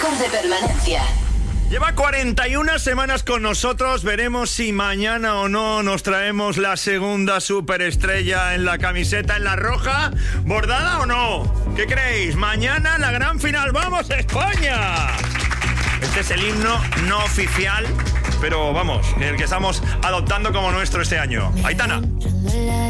récord de permanencia. Lleva 41 semanas con nosotros. Veremos si mañana o no nos traemos la segunda superestrella en la camiseta, en la roja, bordada o no. ¿Qué creéis? Mañana la gran final. ¡Vamos, España! Este es el himno no oficial, pero vamos, el que estamos adoptando como nuestro este año. Aitana.